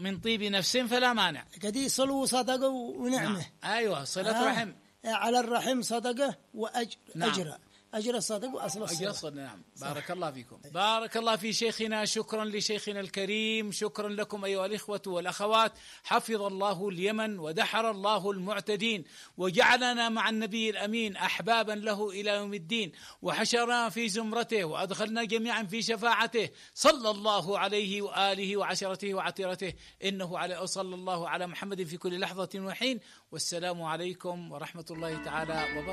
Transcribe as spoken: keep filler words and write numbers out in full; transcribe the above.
من طيب نفس فلا مانع. كدي صلو صدقة ونعمة. نعم. أيوة صلة آه. رحم. على الرحم صدقة وأجر. نعم. أجر أجر الصدق وأصل الصدق. أجر نعم. بارك الله فيكم. بارك الله في شيخنا. شكرا لشيخنا الكريم. شكرا لكم أيها الإخوة والأخوات. حفظ الله اليمن ودحر الله المعتدين وجعلنا مع النبي الأمين أحبابا له إلى يوم الدين وحشرنا في زمرته وأدخلنا جميعا في شفاعته صلى الله عليه وآله وعشرته وعتيرته إنه على صلى الله على محمد في كل لحظة وحين. والسلام عليكم ورحمة الله تعالى وبركاته.